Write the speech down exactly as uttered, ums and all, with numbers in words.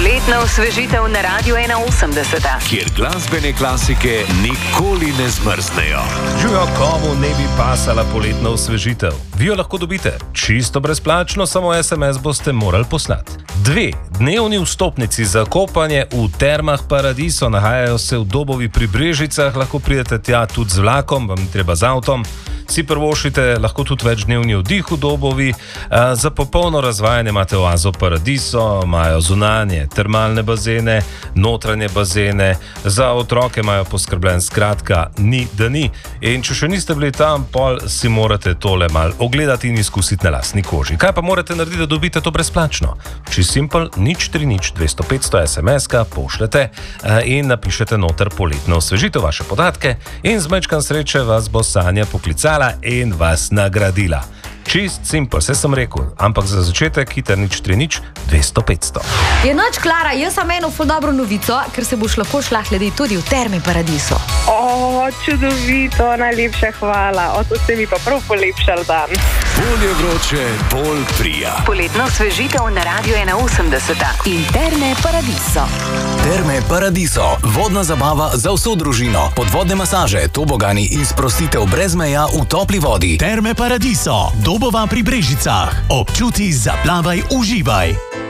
Poletna osvežitev na Radiu ena osemdeset, kjer glasbene klasike nikoli ne zmrznejo. Živijo, komu ne bi pasala poletna osvežitev? Vi jo lahko dobite čisto brezplačno, samo es em es boste morali poslati. Dve dnevni vstopnici za kopanje v Termah Paradiso nahajajo se v Dobovi pri Brežicah, lahko pridete tja tudi z vlakom, vam ni treba z avtom. Si prvošite lahko tudi večdnevni oddih v Dobovi. Za popolno razvajanje imate oazo Paradiso, imajo zunanje termalne bazene, notranje bazene, za otroke imajo poskrbljen, skratka, ni da ni. In če še niste bili tam, pol si morate tole mal ogledati in izkusiti na lastni koži. Kaj pa morate narediti, da dobite to brezplačno? Čisto simpel, nič tri nič dvesto petsto es em es-ka pošljete in napišete noter poletno osvežitev, vaše podatke in z majčkan sreče vas bo Sanja poklicala in vas nagradila. Čist simpel, vse sem rekel, ampak za začetek hiter nič tri nič dvesto petsto. Je noč, Klara, jaz sem eno ful dobro novico, ker se boš lahko šla hladiti tudi v Terme Paradiso. O, čudovito, najlepša hvala. O, to ste mi pa prav polepšal dan. Bolje vroče, bolj prija. Poletna osvežitev na Radiu ena osemdeset in Terme Paradiso. Terme Paradiso, vodna zabava za vso družino, podvodne masaže, tobogani in sprostitev brez meja v topli vodi. Terme Paradiso, Dobova pri Brežicah. Občuti, zaplavaj, uživaj.